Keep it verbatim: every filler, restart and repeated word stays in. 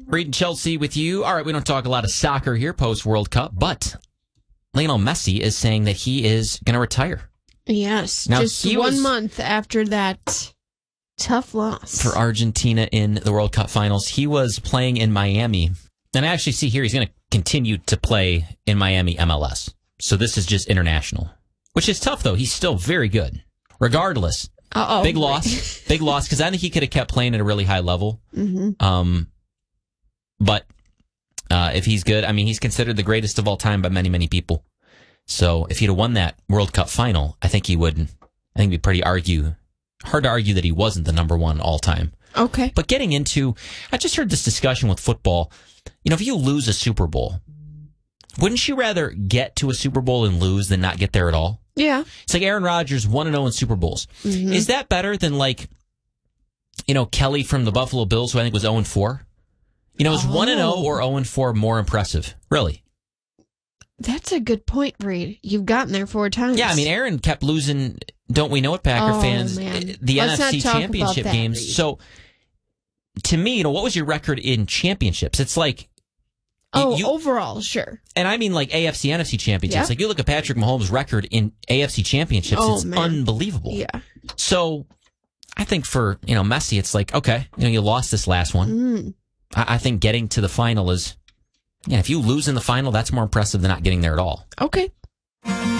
Reed and Chelsea with you. All right, we don't talk a lot of soccer here post-World Cup, but Lionel Messi is saying that he is going to retire. Yes, now, just one was, month after that tough loss. For Argentina in the World Cup finals. He was playing in Miami. And I actually see here he's going to continue to play in Miami M L S. So this is just international, which is tough, though. He's still very good. Regardless, Uh-oh. big loss. Big loss, because I think he could have kept playing at a really high level. Mm-hmm. Um, but uh, if he's good, I mean, he's considered the greatest of all time by many, many people. So if he'd have won that World Cup final, I think he would, I think it'd be pretty argue, hard to argue that he wasn't the number one all time. Okay. But getting into, I just heard this discussion with football. You know, if you lose a Super Bowl, wouldn't you rather get to a Super Bowl and lose than not get there at all? Yeah. It's like Aaron Rodgers one and oh in Super Bowls. Mm-hmm. Is that better than, like, you know, Kelly from the Buffalo Bills, who I think was oh and four? You know, is oh. one and oh or oh and four more impressive? Really? That's a good point, Reed. You've gotten there four times. Yeah, I mean, Aaron kept losing, don't we know it, Packer oh, fans, man. the Let's N F C not talk Championship about that, games. Reed. So, to me, you know, what was your record in championships? It's like... Oh, you, overall, sure. And I mean like A F C, N F C championships. Yeah. Like you look at Patrick Mahomes' record in A F C championships, oh, it's man. unbelievable. Yeah. So I think for, you know, Messi, it's like, okay, you know, you lost this last one. Mm. I, I think getting to the final is, yeah, if you lose in the final, that's more impressive than not getting there at all. Okay.